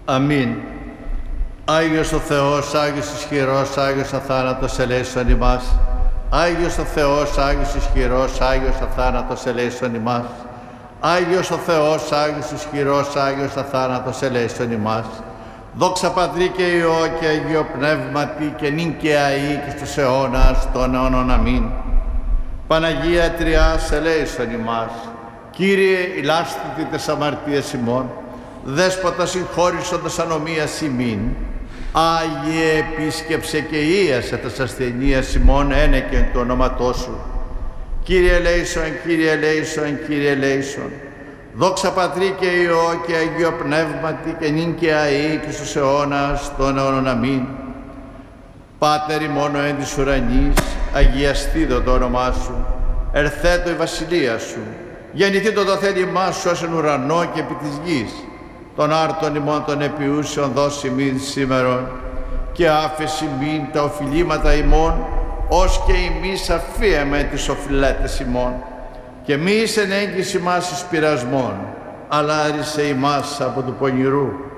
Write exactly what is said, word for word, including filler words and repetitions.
Αμήν. Άγιος ο Θεός, Άγιος ισχυρός, Άγιος αθάνατος ελέησον ημάς. Άγιος ο Θεός, Άγιος ισχυρός, Άγιος αθάνατος ελέησον ημάς. Άγιος ο Θεός, Άγιος ισχυρός, Άγιος αθάνατος ελέησον ημάς. Δόξα Πατρί και Υιό και Αγίο Πνεύματι και νυν και αεί και στους αιώνας των αιώνων. Αμήν. Παναγία Τριάς ελέησον ημάς. Κύριε ηλάστητη τες αμαρτίες ημών, Δέσποτα συγχώρησοντας ανομίας ημίν, Άγιε επίσκεψε και ίασε τας ασθενείας ημών ένεκεν του ονόματός Σου. Κύριε ελέησον, Κύριε ελέησον, Κύριε ελέησον. Δόξα Πατρί και Υιό και Αγίο Πνεύματι και νυν και αεί και στους αιώνας των αιώνων. Αμήν. Πάτερ ημών εν της ουρανής, αγιαστήτω το όνομά Σου, ερθέτω η βασιλεία Σου, γεννηθήτω το θέλημά Σου ως εν ουρανό και επί της γης. Των άρτων ημών των επιούσεων δώσει ημίν σήμερον, και άφεση ημίν τα οφειλήματα ημών, ως και ημείς αφίεμε τις οφειλέτες ημών. Και μη εις εν έγκυση μας εις πειρασμών, αλλά άρισε ημάς από του πονηρού.